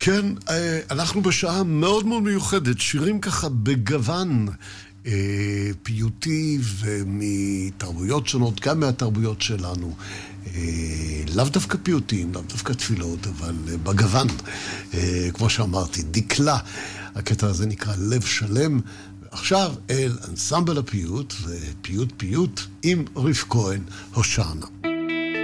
כן, אנחנו בשעה מאוד מאוד מיוחדת, שירים ככה בגוון פיוטי ומתרבויות שונות, גם מהתרבויות שלנו. לאו דווקא פיוטים, לאו דווקא תפילות, אבל בגוון, כמו שאמרתי, דקלה. הקטע הזה נקרא לב שלם. עכשיו אל אנסמבל הפיוט, ופיוט פיוט עם ריף כהן, הושענא.